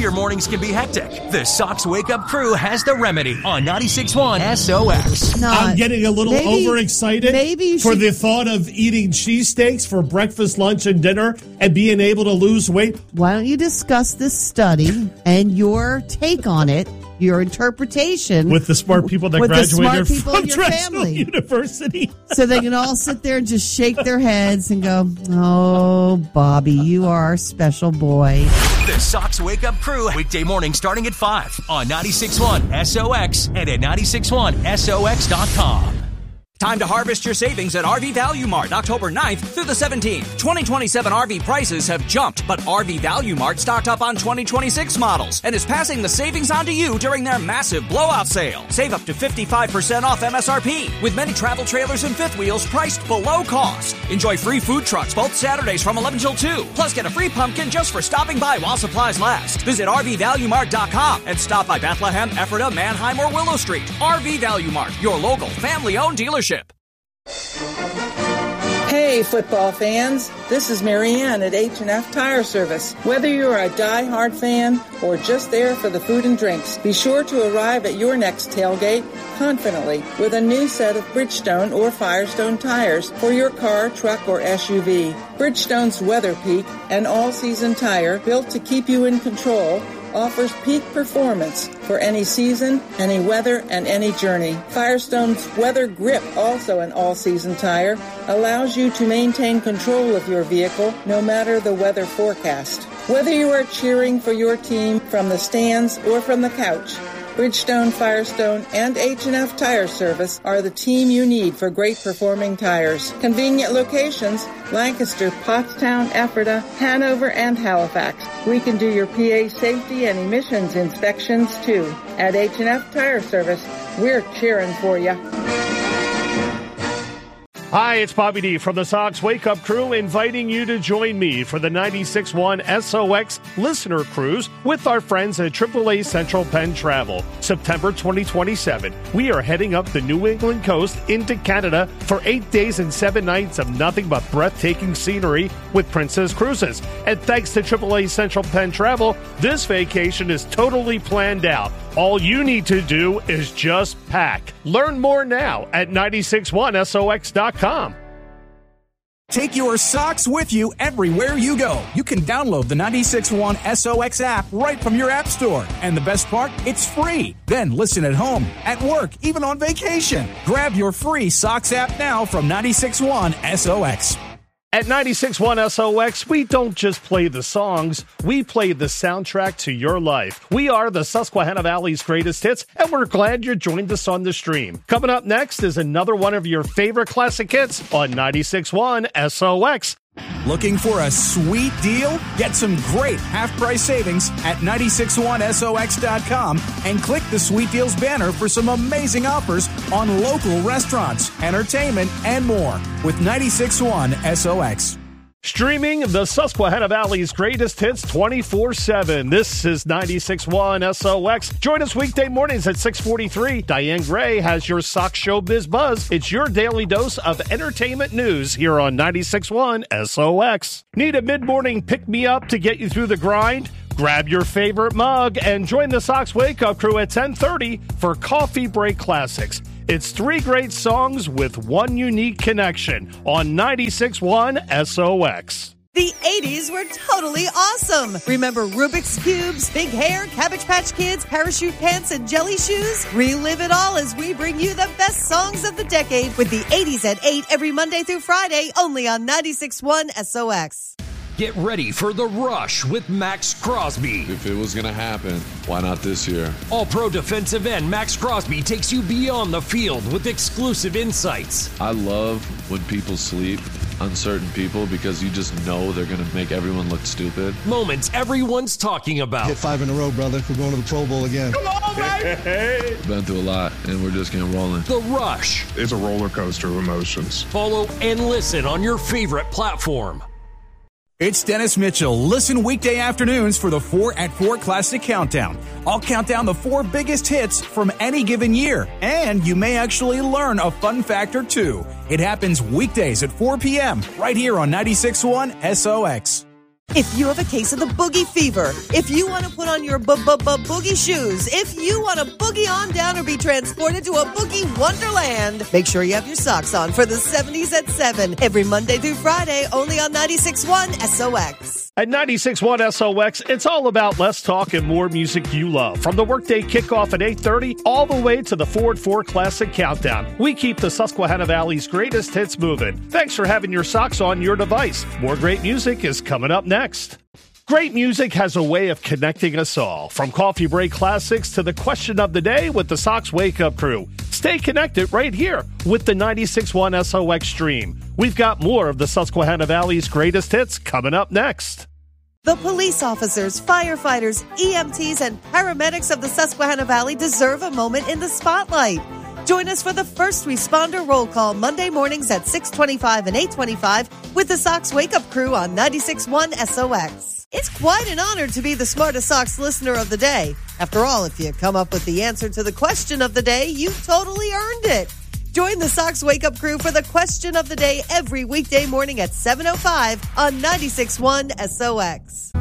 your mornings can be hectic, the Sox Wake Up Crew has the remedy on 96.1 SOX. I'm getting a little overexcited for the thought of eating cheesesteaks for breakfast, lunch, and dinner and being able to lose weight. Why don't you discuss this study and your take on it, your interpretation with the smart people that graduated from Drexel University, so they can all sit there and just shake their heads and go, "Oh, Bobby, you are our special boy." The Sox Wake Up Crew, weekday morning starting at 5 on 96.1 SOX and at 96.1SOX.com. Time to harvest your savings at RV Value Mart October 9th through the 17th. 2027 RV prices have jumped, but RV Value Mart stocked up on 2026 models and is passing the savings on to you during their massive blowout sale. Save up to 55% off MSRP with many travel trailers and fifth wheels priced below cost. Enjoy free food trucks both Saturdays from 11 till 2. Plus get a free pumpkin just for stopping by while supplies last. Visit RVValueMart.com and stop by Bethlehem, Ephrata, Manheim, or Willow Street. RV Value Mart, your local family-owned dealership. Hey, football fans. This is Marianne at H&F Tire Service. Whether you're a die-hard fan or just there for the food and drinks, be sure to arrive at your next tailgate confidently with a new set of Bridgestone or Firestone tires for your car, truck, or SUV. Bridgestone's Weather Peak, an all-season tire built to keep you in control, offers peak performance for any season, any weather, and any journey. Firestone's Weather Grip, also an all-season tire, allows you to maintain control of your vehicle no matter the weather forecast. Whether you are cheering for your team from the stands or from the couch, Bridgestone, Firestone, and H&F Tire Service are the team you need for great performing tires. Convenient locations: Lancaster, Pottstown, Ephrata, Hanover, and Halifax. We can do your PA safety and emissions inspections too. At H&F Tire Service, we're cheering for you. Hi, it's Bobby D from the Sox Wake Up Crew, inviting you to join me for the 96.1 SOX Listener Cruise with our friends at AAA Central Penn Travel. September 2027, we are heading up the New England coast into Canada for 8 days and 7 nights of nothing but breathtaking scenery with Princess Cruises. And thanks to AAA Central Penn Travel, this vacation is totally planned out. All you need to do is just pack. Learn more now at 961SOX.com. Take your socks with you everywhere you go. You can download the 96.1 SOX app right from your app store. And the best part, it's free. Then listen at home, at work, even on vacation. Grab your free socks app now from 96.1 SOX. At 96.1 SOX, we don't just play the songs, we play the soundtrack to your life. We are the Susquehanna Valley's greatest hits, and we're glad you joined us on the stream. Coming up next is another one of your favorite classic hits on 96.1 SOX. Looking for a sweet deal? Get some great half-price savings at 961SOX.com and click the Sweet Deals banner for some amazing offers on local restaurants, entertainment, and more with 96.1 SOX. Streaming the Susquehanna Valley's greatest hits 24/7. This is 96.1 SOX. Join us weekday mornings at 6:43. Diane Gray has your Sox Showbiz Buzz. It's your daily dose of entertainment news here on 96.1 SOX. Need a mid-morning pick-me-up to get you through the grind? Grab your favorite mug and join the Sox Wake Up Crew at 10:30 for Coffee Break Classics. It's 3 great songs with one unique connection on 96.1 SOX. The 80s were totally awesome. Remember Rubik's Cubes, big hair, Cabbage Patch Kids, parachute pants, and jelly shoes? Relive it all as we bring you the best songs of the decade with the 80s at 8 every Monday through Friday, only on 96.1 SOX. Get ready for The Rush with Max Crosby. If it was going to happen, why not this year? All-pro defensive end Max Crosby takes you beyond the field with exclusive insights. I love when people sleep on certain people because you just know they're going to make everyone look stupid. Moments everyone's talking about. Hit 5 in a row, brother. We're going to the Pro Bowl again. Come on, baby! Been through a lot, and we're just getting rolling. The Rush. It's a roller coaster of emotions. Follow and listen on your favorite platform. It's Dennis Mitchell. Listen weekday afternoons for the 4 at 4 Classic Countdown. I'll count down the 4 biggest hits from any given year. And you may actually learn a fun fact or two. It happens weekdays at 4 p.m. right here on 96.1 SOX. If you have a case of the boogie fever, if you want to put on your boogie shoes, if you want to boogie on down or be transported to a boogie wonderland, make sure you have your socks on for the 70s at 7 every Monday through Friday, only on 96.1 SOX. At 96.1 SOX, it's all about less talk and more music you love. From the workday kickoff at 8:30 all the way to the Ford 4 Classic Countdown, we keep the Susquehanna Valley's greatest hits moving. Thanks for having your socks on your device. More great music is coming up next. Great music has a way of connecting us all, from coffee break classics to the question of the day with the Sox Wake Up Crew. Stay connected right here with the 96.1 SOX stream. We've got more of the Susquehanna Valley's greatest hits coming up next. The police officers, firefighters, EMTs, and paramedics of the Susquehanna Valley deserve a moment in the spotlight. Join us for the First Responder Roll Call Monday mornings at 6:25 and 8:25 with the Sox Wake Up Crew on 96.1 SOX. It's quite an honor to be the smartest Sox listener of the day. After all, if you come up with the answer to the question of the day, you totally earned it. Join the Sox Wake Up Crew for the question of the day every weekday morning at 7:05 on 96.1 SOX.